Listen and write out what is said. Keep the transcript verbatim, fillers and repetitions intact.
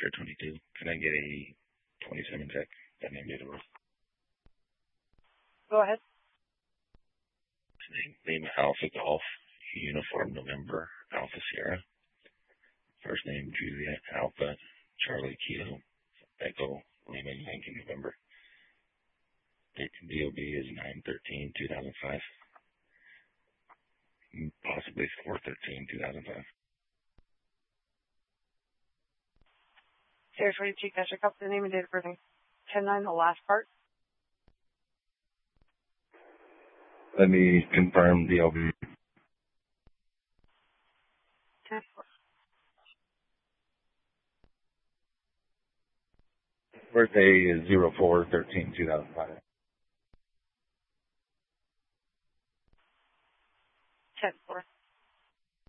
Sure twenty-two. Can I get a twenty-seven check? That name, date of birth. Go ahead. Name, name Alpha Golf, Uniform November, Alpha Sierra. First name Julia, Alpha, Charlie Kilo, Echo, Lima, Yankee, November. Date from D O B is nine thirteen two thousand five. Possibly four thirteen two thousand five. Sierra twenty-two, can I check out the name and date of birth? ten nine, the last part. Let me confirm D O B. ten four. Birthday is zero four thirteen two thousand five.